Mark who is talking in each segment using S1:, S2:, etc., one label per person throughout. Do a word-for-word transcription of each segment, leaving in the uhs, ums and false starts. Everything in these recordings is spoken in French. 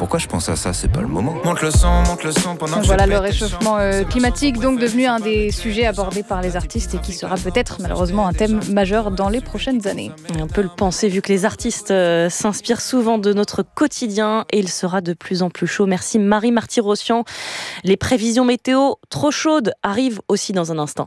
S1: pourquoi je pense à ça, c'est pas le moment. Monte le son, monte le son pendant que
S2: Voilà
S1: je
S2: le
S1: pète et
S2: réchauffement
S1: chante.
S2: euh, climatique, donc devenu un des sujets abordés par les artistes et qui sera peut-être malheureusement un thème majeur dans les prochaines années.
S3: On peut le penser vu que les artistes euh, s'inspirent souvent de notre quotidien et il sera de plus en plus chaud. Merci Marie Marty-Rossian. Les prévisions météo trop chaudes arrivent aussi dans un instant.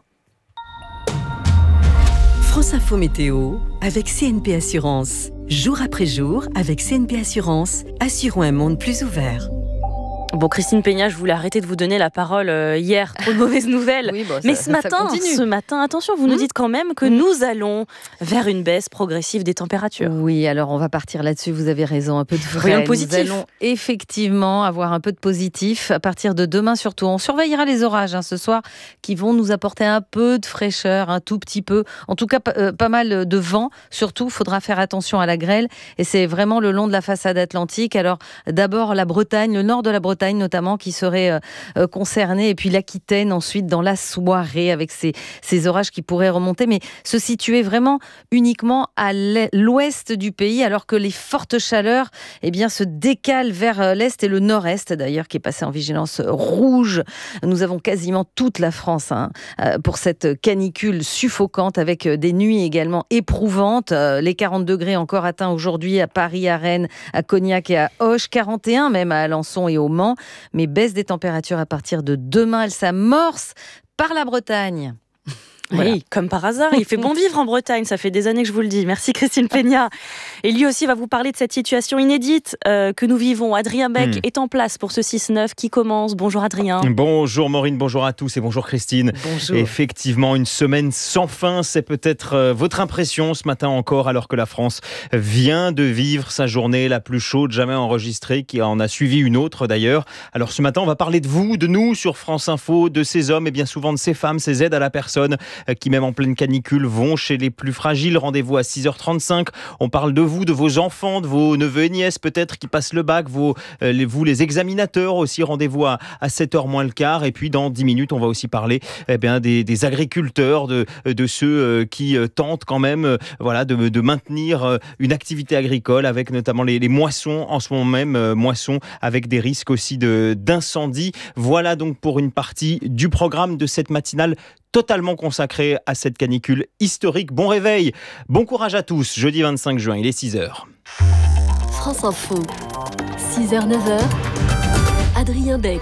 S4: France Info Météo avec C N P Assurance. Jour après jour, avec C N P Assurance, assurons un monde plus ouvert.
S3: Bon, Christine Peña, je voulais arrêter de vous donner la parole euh, hier. Trop de mauvaises nouvelles.
S2: Oui, bon, ça,
S3: Mais ce
S2: ça
S3: matin,
S2: continue.
S3: ce matin, attention, vous nous
S2: Mmh.
S3: dites quand même que
S2: Mmh.
S3: nous allons vers une baisse progressive des températures.
S2: Oui, alors on va partir là-dessus, vous avez raison, un peu de vrai.
S3: Rien de positif.
S2: Nous allons effectivement avoir un peu de positif à partir de demain surtout. On surveillera les orages hein, ce soir qui vont nous apporter un peu de fraîcheur, un tout petit peu. En tout cas, pas, euh, pas mal de vent. Surtout, il faudra faire attention à la grêle et c'est vraiment le long de la façade atlantique. Alors d'abord la Bretagne, le nord de la Bretagne notamment qui serait euh, concerné et puis l'Aquitaine ensuite dans la soirée avec ces, ces orages qui pourraient remonter mais se situer vraiment uniquement à l'ouest du pays alors que les fortes chaleurs eh bien, se décalent vers l'est et le nord-est d'ailleurs qui est passé en vigilance rouge. Nous avons quasiment toute la France hein, pour cette canicule suffocante avec des nuits également éprouvantes. Les quarante degrés encore atteints aujourd'hui à Paris, à Rennes, à Cognac et à Auch, quarante et un même à Alençon et au Mans. Mais baisse des températures à partir de demain, elle s'amorce par la Bretagne. Voilà.
S3: Oui, comme par hasard, il fait bon vivre en Bretagne, ça fait des années que je vous le dis. Merci Christine Peña. Et lui aussi va vous parler de cette situation inédite euh, que nous vivons. Adrien Beck mmh. est en place pour ce six neuf qui commence. Bonjour Adrien.
S5: Bonjour Maureen, bonjour à tous et bonjour Christine.
S2: Bonjour.
S5: Effectivement, une semaine sans fin, c'est peut-être euh, votre impression ce matin encore, alors que la France vient de vivre sa journée la plus chaude jamais enregistrée, qui en a suivi une autre d'ailleurs. Alors ce matin, on va parler de vous, de nous sur France Info, de ces hommes et bien souvent de ces femmes, ces aides à la personne qui même en pleine canicule vont chez les plus fragiles. Rendez-vous à six heures trente-cinq. On parle de vous, de vos enfants, de vos neveux et nièces peut-être qui passent le bac, vos, euh, les, vous les examinateurs aussi. Rendez-vous à, à sept heures moins le quart. Et puis dans dix minutes, on va aussi parler eh bien, des, des agriculteurs, de, de ceux euh, qui euh, tentent quand même euh, voilà, de, de maintenir euh, une activité agricole avec notamment les, les moissons en ce moment même, euh, moissons avec des risques aussi de, d'incendie. Voilà donc pour une partie du programme de cette matinale totalement consacré à cette canicule historique. Bon réveil, bon courage à tous. Jeudi vingt-cinq juin, il est six heures.
S6: France Info, six heures neuf heures, Adrien Beck.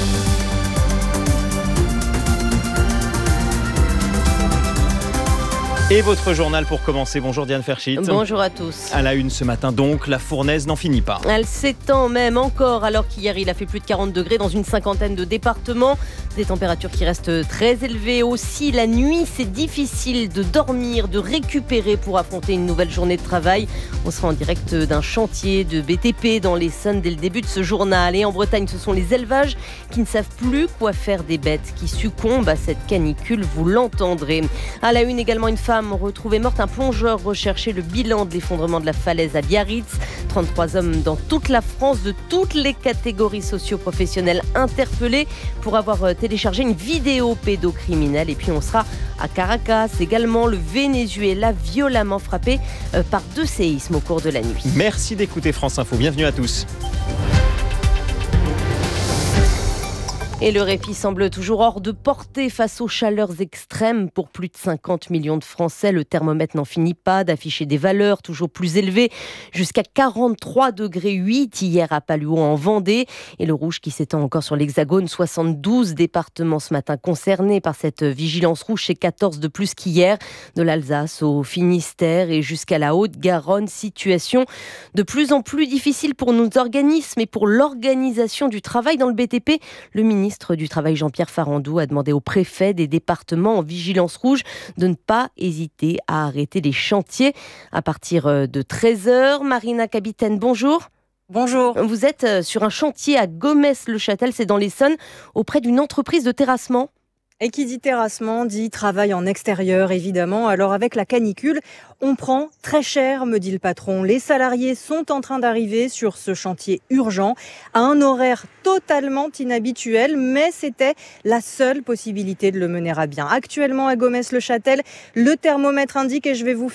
S5: Et votre journal pour commencer. Bonjour Diane Ferchit.
S3: Bonjour à tous.
S5: À la une ce matin donc, la fournaise n'en finit pas.
S7: Elle s'étend même encore alors qu'hier il a fait plus de quarante degrés dans une cinquantaine de départements. Des températures qui restent très élevées aussi. La nuit, c'est difficile de dormir, de récupérer pour affronter une nouvelle journée de travail. On sera en direct d'un chantier de B T P dans l'Essonne dès le début de ce journal. Et en Bretagne, ce sont les élevages qui ne savent plus quoi faire des bêtes qui succombent à cette canicule, vous l'entendrez. À la une également, une femme retrouvée morte, un plongeur recherché, le bilan de l'effondrement de la falaise à Biarritz. trente-trois hommes dans toute la France, de toutes les catégories socio-professionnelles interpellés pour avoir téléchargé une vidéo pédocriminelle. Et puis on sera à Caracas également, le Venezuela violemment frappé par deux séismes au cours de la nuit.
S5: Merci d'écouter France Info, bienvenue à tous.
S7: Et le répit semble toujours hors de portée face aux chaleurs extrêmes pour plus de cinquante millions de Français. Le thermomètre n'en finit pas d'afficher des valeurs toujours plus élevées, jusqu'à quarante-trois degrés huit hier à Paluon en Vendée. Et le rouge qui s'étend encore sur l'Hexagone, soixante-douze départements ce matin concernés par cette vigilance rouge, c'est quatorze de plus qu'hier. De l'Alsace au Finistère et jusqu'à la Haute-Garonne, situation de plus en plus difficile pour nos organismes et pour l'organisation du travail dans le B T P. Le ministre Le ministre du Travail Jean-Pierre Farandou a demandé aux préfets des départements en vigilance rouge de ne pas hésiter à arrêter les chantiers à partir de treize heures. Marina Capitaine, bonjour.
S8: Bonjour.
S7: Vous êtes sur un chantier à Gomès-le-Châtel, c'est dans l'Essonne, auprès d'une entreprise de terrassement.
S8: Et qui dit terrassement dit travail en extérieur, évidemment. Alors avec la canicule, on prend très cher, me dit le patron. Les salariés sont en train d'arriver sur ce chantier urgent à un horaire totalement inhabituel, mais c'était la seule possibilité de le mener à bien. Actuellement à Gomès-le-Châtel, le thermomètre indique, et je vais vous